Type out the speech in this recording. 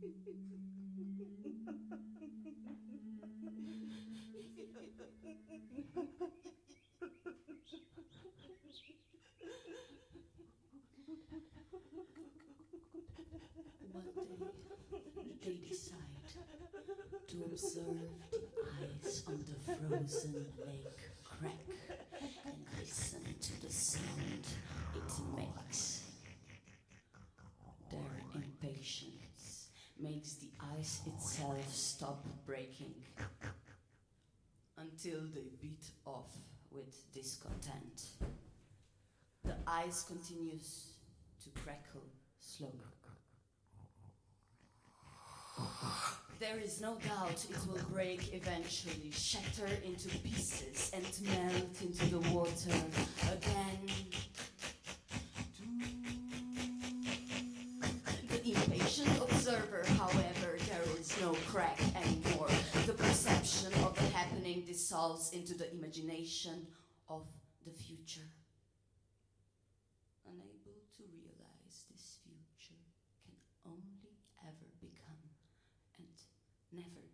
They decide to observe the ice on the frozen lake crack and listen to the sound it makes. Their impatience makes the ice itself stop breaking until they beat off with discontent. The ice continues to crackle slowly. There is no doubt it will break eventually, shatter into pieces and melt into the water again. The impatient observer, however, there is no crack anymore. The perception of the happening dissolves into the imagination of the future. Unable to realize this future can only ever become and never